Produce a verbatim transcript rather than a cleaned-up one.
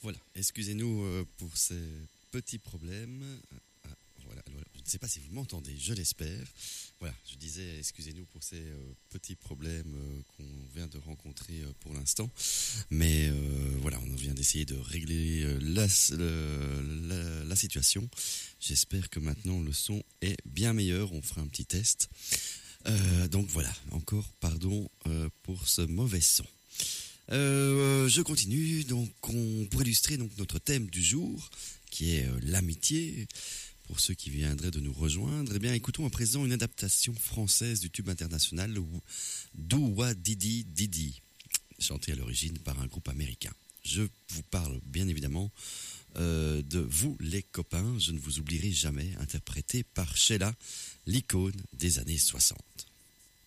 Voilà, excusez-nous euh, pour ces petits problèmes. Ah, voilà, voilà. Je ne sais pas si vous m'entendez, je l'espère. Voilà, je disais, excusez-nous pour ces euh, petits problèmes euh, qu'on vient de rencontrer euh, pour l'instant. Mais euh, voilà, on vient d'essayer de régler euh, la, le, la, la situation. J'espère que maintenant le son est bien meilleur. On fera un petit test. Euh, donc voilà, encore pardon euh, pour ce mauvais son. Euh, je continue, donc on, pour illustrer donc notre thème du jour, qui est euh, l'amitié. Pour ceux qui viendraient de nous rejoindre, eh bien écoutons à présent une adaptation française du tube international Doua Didi Didi, chanté à l'origine par un groupe américain. Je vous parle bien évidemment euh, de Vous les copains, je ne vous oublierai jamais, interprété par Sheila, l'icône des années soixante.